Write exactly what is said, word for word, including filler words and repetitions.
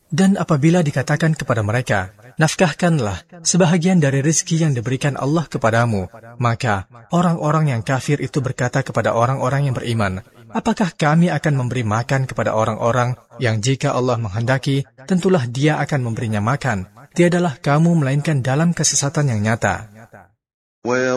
Dan apabila dikatakan kepada mereka, nafkahkanlah sebahagian dari rezeki yang diberikan Allah kepadamu, maka orang-orang yang kafir itu berkata kepada orang-orang yang beriman, apakah kami akan memberi makan kepada orang-orang yang jika Allah menghendaki, tentulah Dia akan memberinya makan. Tiadalah kamu melainkan dalam kesesatan yang nyata.